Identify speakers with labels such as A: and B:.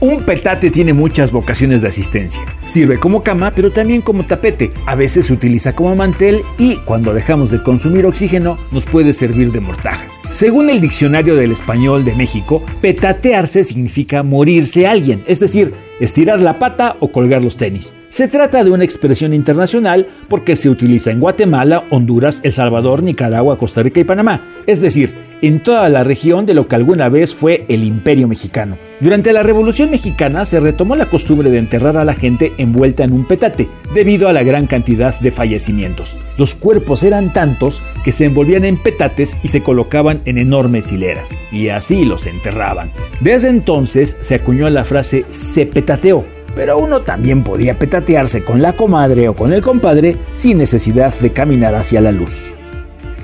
A: Un petate tiene muchas vocaciones de asistencia. Sirve como cama, pero también como tapete. A veces se utiliza como mantel y, cuando dejamos de consumir oxígeno, nos puede servir de mortaja. Según el Diccionario del Español de México, petatearse significa morirse a alguien, es decir, estirar la pata o colgar los tenis. Se trata de una expresión internacional porque se utiliza en Guatemala, Honduras, El Salvador, Nicaragua, Costa Rica y Panamá, es decir, en toda la región de lo que alguna vez fue el Imperio Mexicano. Durante la Revolución Mexicana se retomó la costumbre de enterrar a la gente envuelta en un petate, debido a la gran cantidad de fallecimientos. Los cuerpos eran tantos que se envolvían en petates y se colocaban en enormes hileras, y así los enterraban. Desde entonces se acuñó la frase "se petateó", pero uno también podía petatearse con la comadre o con el compadre sin necesidad de caminar hacia la luz.